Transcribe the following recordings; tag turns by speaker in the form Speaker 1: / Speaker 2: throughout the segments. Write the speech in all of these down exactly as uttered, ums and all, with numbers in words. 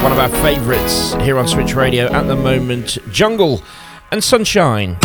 Speaker 1: One of our favourites here on Switch Radio at the moment, Jungle and Sunshine.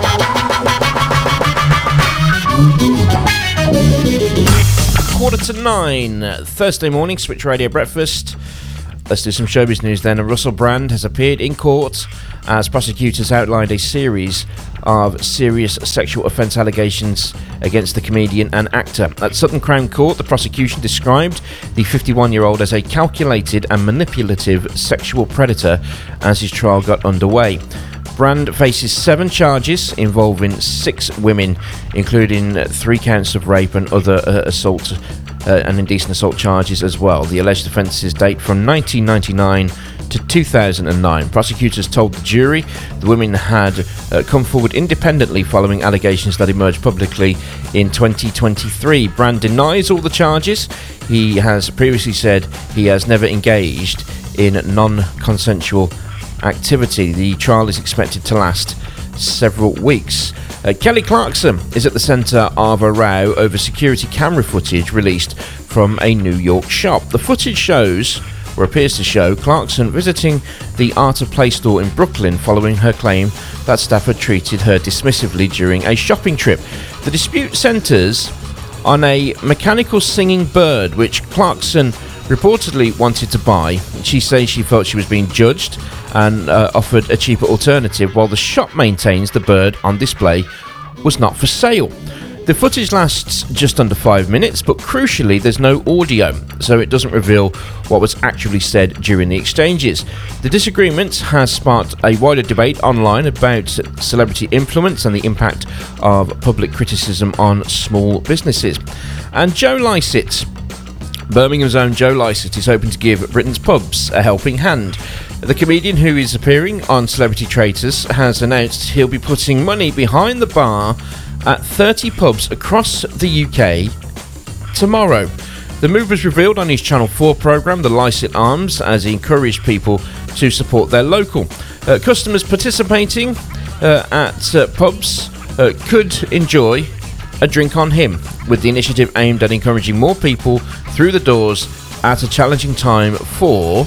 Speaker 1: Quarter to nine, Thursday morning, Switch Radio breakfast. Let's do some showbiz news then. Russell Brand has appeared in court as prosecutors outlined a series of serious sexual offence allegations against the comedian and actor. At Sutton Crown Court, the prosecution described the fifty-one-year-old as a calculated and manipulative sexual predator as his trial got underway. Brand faces seven charges involving six women, including three counts of rape and other uh, assault uh, and indecent assault charges as well. The alleged offences date from nineteen ninety-nine to two thousand nine. Prosecutors told the jury the women had uh, come forward independently following allegations that emerged publicly in twenty twenty-three. Brand denies all the charges. He has previously said he has never engaged in non-consensual activity. The trial is expected to last several weeks. Uh, Kelly Clarkson is at the centre of a row over security camera footage released from a New York shop. The footage shows, or appears to show, Clarkson visiting the Art of Play store in Brooklyn following her claim that staff had treated her dismissively during a shopping trip. The dispute centres on a mechanical singing bird which Clarkson reportedly wanted to buy. She says she felt she was being judged and uh, offered a cheaper alternative, while the shop maintains the bird on display was not for sale. The footage lasts just under five minutes, but crucially there's no audio, so it doesn't reveal what was actually said during the exchanges. The disagreement has sparked a wider debate online about celebrity influence and the impact of public criticism on small businesses. And Joe Lycett, Birmingham's own Joe Lycett, is hoping to give Britain's pubs a helping hand. The comedian, who is appearing on Celebrity Traitors, has announced he'll be putting money behind the bar at thirty pubs across the U K tomorrow. The move was revealed on his Channel four programme, The Lycett Arms, as he encouraged people to support their local. Uh, customers participating uh, at uh, pubs uh, could enjoy a drink on him, with the initiative aimed at encouraging more people through the doors at a challenging time for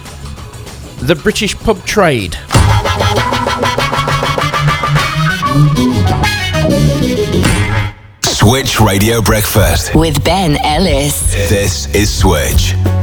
Speaker 1: the British pub trade.
Speaker 2: Switch Radio Breakfast
Speaker 3: with Ben Ellis.
Speaker 2: This is Switch.